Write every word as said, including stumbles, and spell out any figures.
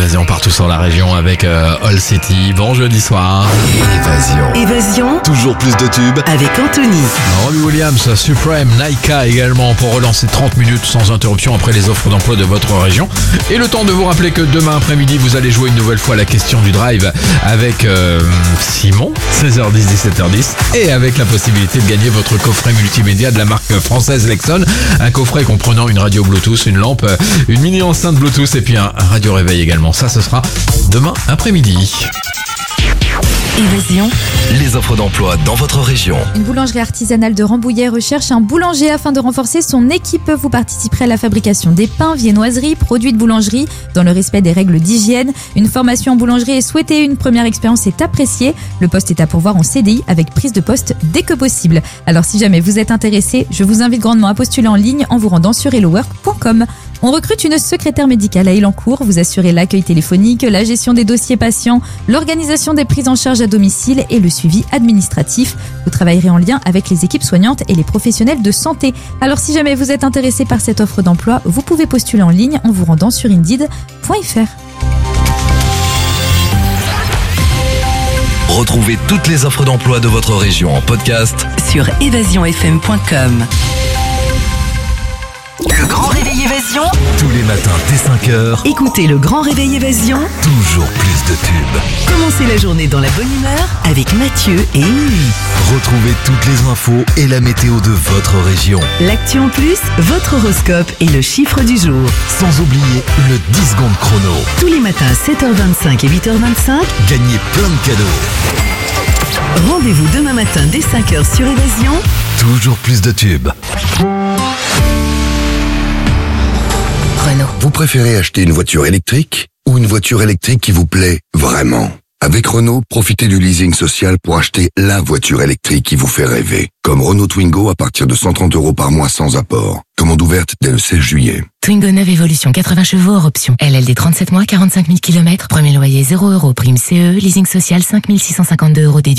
Évasion partout sur la région avec euh, All City. Bon jeudi soir. Évasion. Évasion. Toujours plus de tubes. Avec Anthony. Robbie Williams, Supreme, Naika également pour relancer trente minutes sans interruption après les offres d'emploi de votre région. Et le temps de vous rappeler que demain après-midi, vous allez jouer une nouvelle fois la question du drive avec euh, Simon, seize heures dix, dix-sept heures dix. Et avec la possibilité de gagner votre coffret multimédia de la marque française Lexon. Un coffret comprenant une radio Bluetooth, une lampe, une mini enceinte Bluetooth et puis un radio réveil également. Ça, ce sera demain après-midi. Évasion. Les offres d'emploi dans votre région. Une boulangerie artisanale de Rambouillet recherche un boulanger afin de renforcer son équipe. Vous participerez à la fabrication des pains, viennoiseries, produits de boulangerie dans le respect des règles d'hygiène. Une formation en boulangerie est souhaitée, une première expérience est appréciée. Le poste est à pourvoir en C D I avec prise de poste dès que possible. Alors si jamais vous êtes intéressé, je vous invite grandement à postuler en ligne en vous rendant sur hello work point com. On recrute une secrétaire médicale à Elancourt. Vous assurez l'accueil téléphonique, la gestion des dossiers patients, l'organisation des prises en charge à domicile et le suivi administratif. Vous travaillerez en lien avec les équipes soignantes et les professionnels de santé. Alors si jamais vous êtes intéressé par cette offre d'emploi, vous pouvez postuler en ligne en vous rendant sur indeed point f r. Retrouvez toutes les offres d'emploi de votre région en podcast Sur évasion f m point com. Le Grand Réveil Évasion. tous les matins dès cinq heures. Écoutez le Grand Réveil Évasion. Toujours plus de tubes. Commencez la journée dans la bonne humeur avec Mathieu et Émilie. Retrouvez toutes les infos et la météo de votre région. L'actu en plus, votre horoscope et le chiffre du jour. Sans oublier le dix secondes chrono. Tous les matins à sept heures vingt-cinq et huit heures vingt-cinq. Gagnez plein de cadeaux. Rendez-vous demain matin dès cinq heures sur Évasion. Toujours plus de tubes. Renault. Vous préférez acheter une voiture électrique ou une voiture électrique qui vous plaît vraiment? Avec Renault, profitez du leasing social pour acheter la voiture électrique qui vous fait rêver. Comme Renault Twingo à partir de cent trente euros par mois sans apport. Commande ouverte dès le seize juillet. Twingo neuve Evolution quatre-vingts chevaux hors option. L L D trente-sept mois, quarante-cinq mille kilomètres. Premier loyer zéro euros. Prime C E. Leasing social cinq mille six cent cinquante-deux euros déduit.